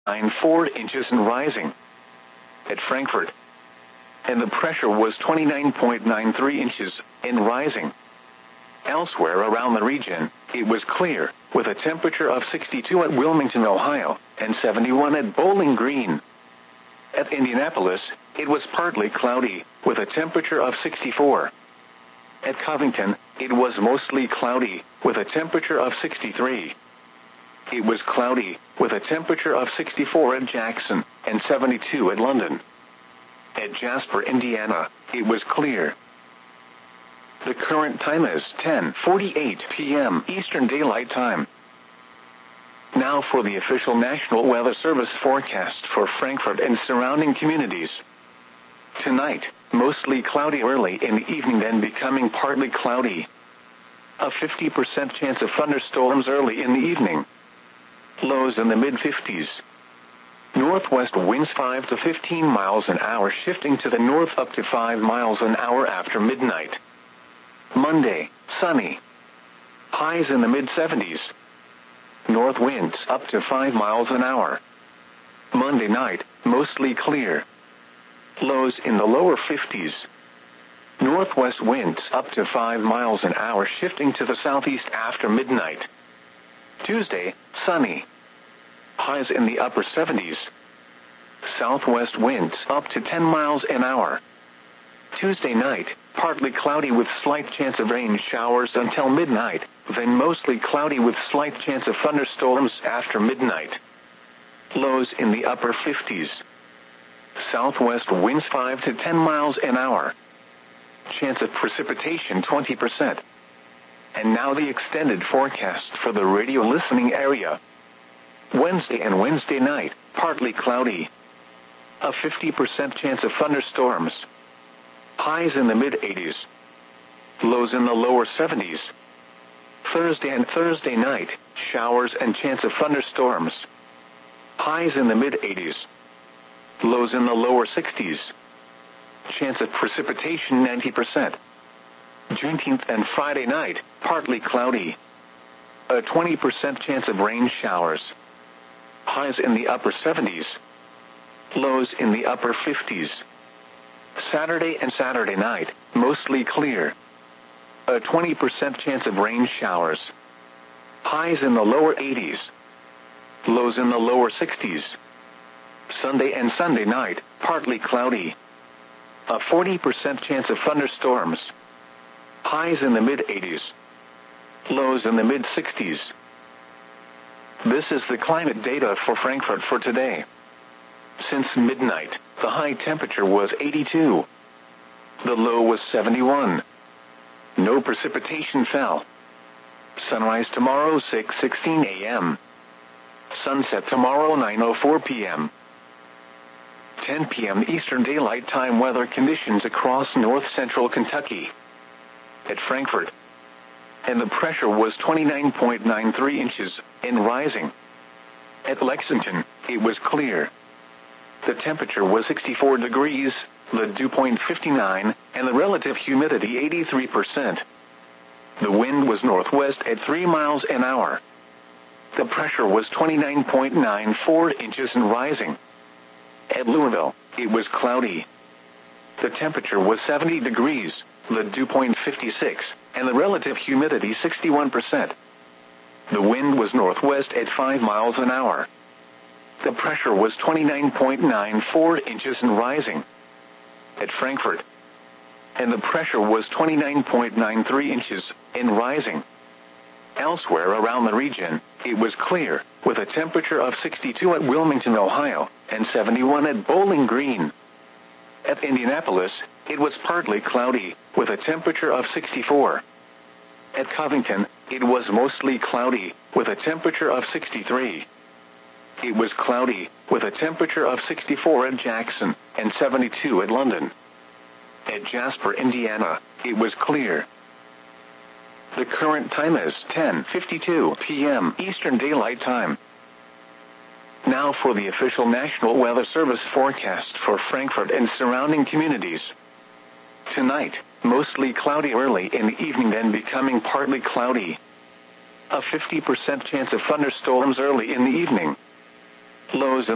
4 inches and rising. At Frankfurt. And the pressure was 29.93 inches and rising. Elsewhere around the region, it was clear, with a temperature of 62 at Wilmington, Ohio, and 71 at Bowling Green. At Indianapolis, it was partly cloudy, with a temperature of 64. At Covington, it was mostly cloudy, with a temperature of 63. It was cloudy, with a temperature of 64 at Jackson, and 72 at London. At Jasper, Indiana, it was clear. The current time is 10:48 p.m. Eastern Daylight Time. Now for the official National Weather Service forecast for Frankfurt and surrounding communities. Tonight, mostly cloudy early in the evening, then becoming partly cloudy. A 50% chance of thunderstorms early in the evening. Lows in the mid-50s. Northwest winds 5 to 15 miles an hour, shifting to the north up to 5 miles an hour after midnight. Monday, sunny. Highs in the mid-70s. North winds up to 5 miles an hour. Monday night, mostly clear. Lows in the lower 50s. Northwest winds up to 5 miles an hour, shifting to the southeast after midnight. Tuesday, sunny. Highs in the upper 70s. Southwest winds up to 10 miles an hour. Tuesday night, partly cloudy with slight chance of rain showers until midnight, then mostly cloudy with slight chance of thunderstorms after midnight. Lows in the upper 50s. Southwest winds 5 to 10 miles an hour. Chance of precipitation 20%. And now the extended forecast for the radio listening area. Wednesday and Wednesday night, partly cloudy. A 50% chance of thunderstorms. Highs in the mid-80s. Lows in the lower 70s. Thursday and Thursday night, showers and chance of thunderstorms. Highs in the mid-80s. Lows in the lower 60s. Chance of precipitation 90%. Juneteenth and Friday night, partly cloudy. A 20% chance of rain showers. Highs in the upper 70s. Lows in the upper 50s. Saturday and Saturday night, mostly clear. A 20% chance of rain showers. Highs in the lower 80s. Lows in the lower 60s. Sunday and Sunday night, partly cloudy. A 40% chance of thunderstorms. Highs in the mid-80s. Lows in the mid-60s. This is the climate data for Frankfurt for today. Since midnight, the high temperature was 82. The low was 71. No precipitation fell. Sunrise tomorrow 6:16 a.m. Sunset tomorrow 9:04 p.m. 10 p.m. Eastern Daylight Time. Weather conditions across north-central Kentucky. At Frankfurt. And the pressure was 29.93 inches and rising. At Lexington, it was clear. The temperature was 64 degrees, the dew point 59, and the relative humidity 83%. The wind was northwest at 3 miles an hour. The pressure was 29.94 inches and rising. At Louisville, it was cloudy. The temperature was 70 degrees, the dew point 56, and the relative humidity 61%. The wind was northwest at 5 miles an hour. The pressure was 29.94 inches and rising. At Frankfurt. And the pressure was 29.93 inches and rising. Elsewhere around the region, it was clear, with a temperature of 62 at Wilmington, Ohio, and 71 at Bowling Green. At Indianapolis, it was partly cloudy, with a temperature of 64. At Covington, it was mostly cloudy, with a temperature of 63. It was cloudy, with a temperature of 64 at Jackson, and 72 at London. At Jasper, Indiana, it was clear. The current time is 10:52 p.m. Eastern Daylight Time. Now for the official National Weather Service forecast for Frankfurt and surrounding communities. Tonight, mostly cloudy early in the evening, then becoming partly cloudy. A 50% chance of thunderstorms early in the evening. Lows in